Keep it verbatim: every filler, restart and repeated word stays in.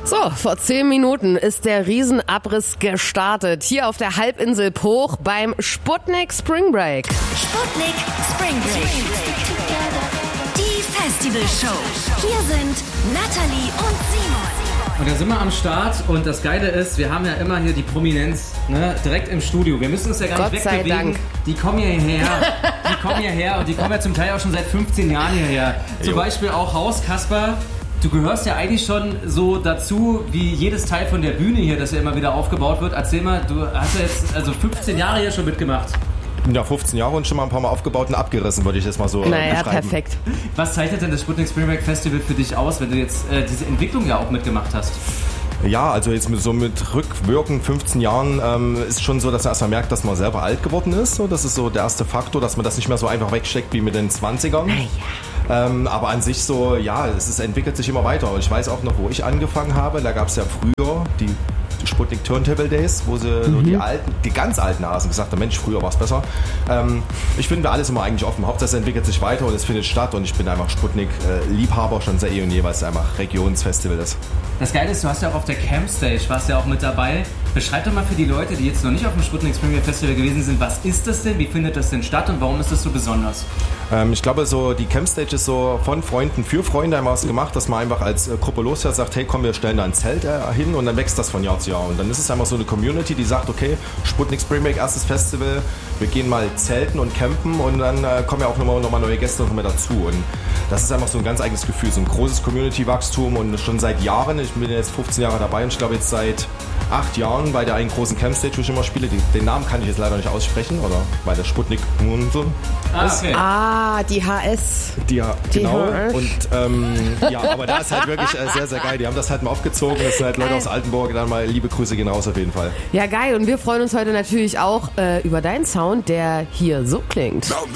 So, vor zehn Minuten ist der Riesenabriss gestartet. Hier auf der Halbinsel Pooch beim Sputnik Spring Break. Sputnik Spring Break. Die Festivalshow. Hier sind Natalie und Simon. Und da sind wir am Start und das Geile ist, wir haben ja immer hier die Prominenz, ne, direkt im Studio. Wir müssen uns ja gar Gott nicht sei wegbewegen. Dank. Die kommen hierher, die kommen hierher und die kommen ja zum Teil auch schon seit fünfzehn Jahren hierher. Zum Jo. Beispiel auch Haus Kasper. Du gehörst ja eigentlich schon so dazu, wie jedes Teil von der Bühne hier, das ja immer wieder aufgebaut wird. Erzähl mal, du hast ja jetzt also fünfzehn Jahre hier schon mitgemacht. Ja, fünfzehn Jahre und schon mal ein paar Mal aufgebaut und abgerissen, würde ich jetzt mal so äh, Naja, beschreiben. perfekt. Was zeichnet denn das Sputnik Spring Break Festival für dich aus, wenn du jetzt äh, diese Entwicklung ja auch mitgemacht hast? Ja, also jetzt mit, so mit rückwirkend fünfzehn Jahren ähm, ist schon so, dass man erstmal merkt, dass man selber alt geworden ist. So, das ist so der erste Faktor, dass man das nicht mehr so einfach wegsteckt wie mit den zwanzigern. Ähm, aber an sich so, ja, es ist, entwickelt sich immer weiter. Und ich weiß auch noch, wo ich angefangen habe, da gab es ja früher die Sputnik Turntable Days, wo sie mhm. nur die alten, die ganz alten Hasen gesagt haben, Mensch, früher war es besser. Ähm, ich finde alles immer eigentlich offen. Hauptsache es entwickelt sich weiter und es findet statt und ich bin einfach Sputnik-Liebhaber schon seit eh und je, weil es einfach Regionsfestival ist. Das Geile ist, du hast ja auch auf der Camp Stage, warst ja auch mit dabei. Beschreib doch mal für die Leute, die jetzt noch nicht auf dem Sputnik Spring Break Festival gewesen sind, was ist das denn, wie findet das denn statt und warum ist das so besonders? Ähm, ich glaube, so die Camp Stage ist so von Freunden für Freunde einmal was gemacht, dass man einfach als äh, Gruppe losfährt, sagt, hey komm, wir stellen da ein Zelt äh, hin und dann wächst das von Jahr zu Jahr. Und dann ist es einfach so eine Community, die sagt, okay, Sputnik Spring Break, erstes Festival, wir gehen mal zelten und campen und dann äh, kommen ja auch nochmal noch mal neue Gäste noch mal dazu. Und das ist einfach so ein ganz eigenes Gefühl, so ein großes Community-Wachstum und schon seit Jahren, ich bin jetzt fünfzehn Jahre dabei und ich glaube jetzt seit acht Jahren bei der einen großen Camp Stage, wo ich immer spiele, die, den Namen kann ich jetzt leider nicht aussprechen, oder bei der Sputnik und so. Ah, okay. Ah, die H S. Die, ja, Die genau. H S. Und ähm, ja, aber da ist halt wirklich äh, sehr, sehr geil. Die haben das halt mal aufgezogen. Das sind halt Leute Geil. aus Altenburg. Dann mal liebe Grüße gehen raus auf jeden Fall. Ja, geil. Und wir freuen uns heute natürlich auch äh, über deinen Sound, der hier so klingt. Now